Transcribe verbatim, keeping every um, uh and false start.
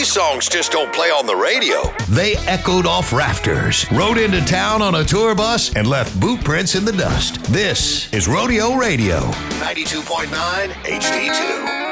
songs just don't play on the radio. They echoed off rafters, rode into town on a tour bus, and left boot prints in the dust. This is Rodeo Radio. ninety-two point nine H D two.